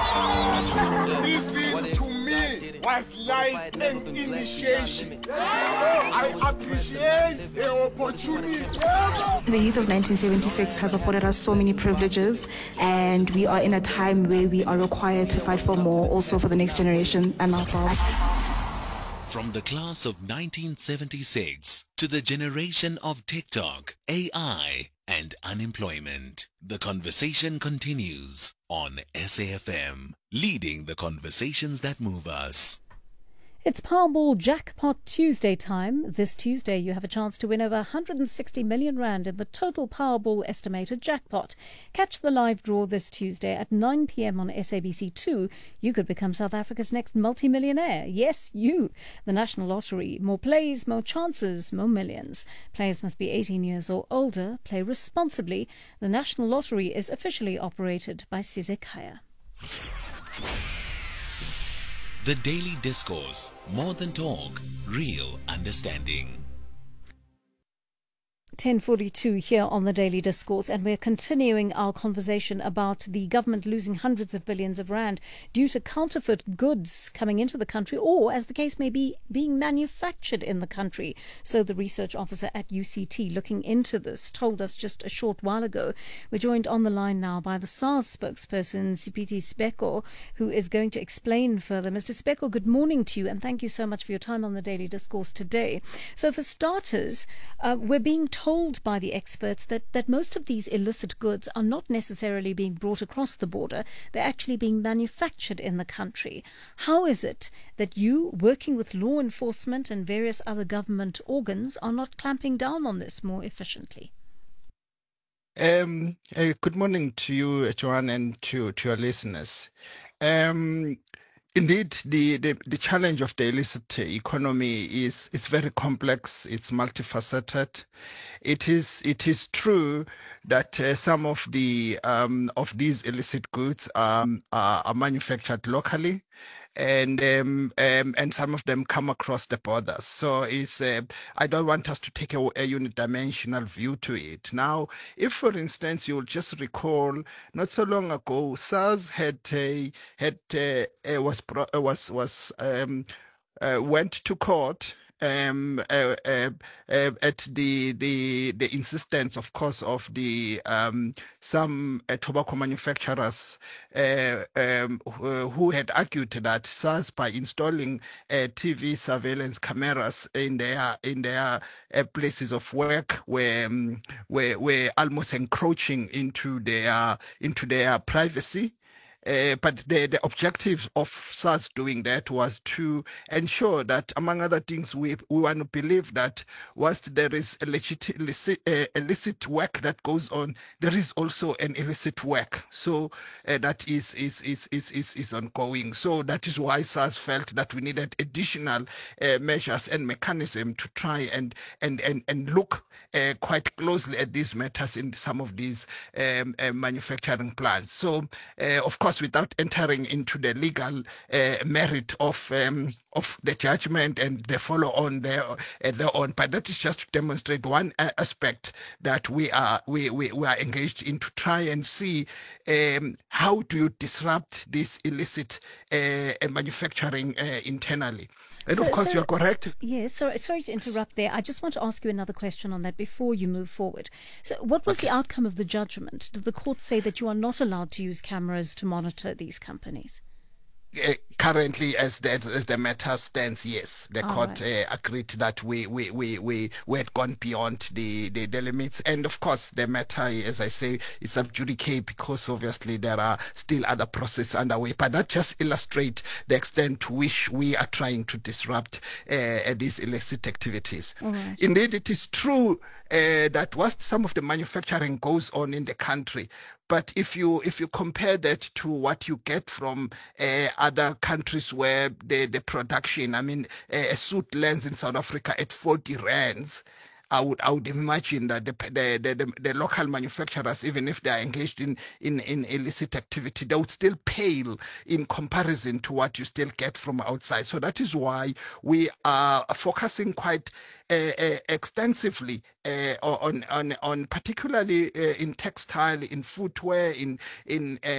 Prison to me was like an initiation. I appreciate the opportunity. The youth of 1976 has afforded us so many privileges, and we are in a time where we are required to fight for more, also for the next generation and ourselves. From the class of 1976 to the generation of TikTok, AI, and unemployment, the conversation continues on SAFM, leading the conversations that move us. It's Powerball Jackpot Tuesday time. This Tuesday you have a chance to win over 160 million rand in the total Powerball estimated jackpot. Catch the live draw this Tuesday at 9 p.m. on SABC2. You could become South Africa's next multimillionaire. Yes, you. The National Lottery. More plays, more chances, more millions. Players must be 18 years or older. Play responsibly. The National Lottery is officially operated by Sizekaya. The Daily Discourse, more than talk, real understanding. 10:42 here on the Daily Discourse, and we're continuing our conversation about the government losing hundreds of billions of rand due to counterfeit goods coming into the country, or, as the case may be, being manufactured in the country. So the research officer at UCT looking into this told us just a short while ago. We're joined on the line now by the SARS spokesperson, Sipiti Sibeko, who is going to explain further. Mr. Sibeko, good morning to you, and thank you so much for your time on the Daily Discourse today. So for starters, we're being told by the experts that most of these illicit goods are not necessarily being brought across the border. They're actually being manufactured in the country. How is it that you, working with law enforcement and various other government organs, are not clamping down on this more efficiently? Good morning to you, Joanne, and to your listeners. Indeed, the challenge of the illicit economy is very complex. It's multifaceted. It is true that some of these illicit goods are manufactured locally, and some of them come across the borders. So I don't want us to take a unidimensional view to it. Now, if for instance you'll just recall, not so long ago, SARS went to court at the insistence, of course, of the some tobacco manufacturers who had argued that SARS, by installing TV surveillance cameras in their places of work, were almost encroaching into their privacy. But the objective of SARS doing that was to ensure that, among other things, we want to believe that whilst there is illicit work that goes on, there is also an illicit work. So that is ongoing. So that is why SARS felt that we needed additional measures and mechanism to try and look quite closely at these matters in some of these manufacturing plants. So, of course, without entering into the legal merit of the judgment and the follow-on thereon, but that is just to demonstrate one aspect that we are engaged in, to try and see how do you disrupt this illicit manufacturing internally. And of course, you're correct. Yes, sorry to interrupt there. I just want to ask you another question on that before you move forward. So what was the outcome of the judgment? Did the court say that you are not allowed to use cameras to monitor these companies? Currently, as the matter stands, yes, the court agreed that we had gone beyond the limits, and of course the matter, as I say, is sub judice, because obviously there are still other processes underway. But that just illustrates the extent to which we are trying to disrupt these illicit activities. Right. Indeed, it is true that whilst some of the manufacturing goes on in the country, but if you compare that to what you get from other countries where the production, I mean, a suit lands in South Africa at 40 rands, I would imagine that the local manufacturers, even if they are engaged in illicit activity, they would still pale in comparison to what you still get from outside. So that is why we are focusing quite extensively on particularly in textile, in footwear, in